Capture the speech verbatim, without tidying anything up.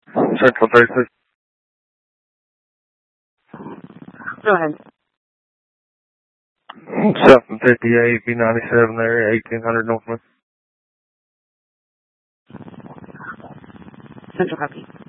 Central thirty-six. Go ahead. seven fifty-eight, B ninety-seven there, eighteen hundred Northwest. Central copy.